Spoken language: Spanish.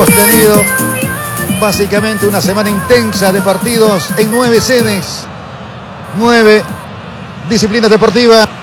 hemos tenido básicamente una semana intensa de partidos en 9 sedes, 9 disciplinas deportivas.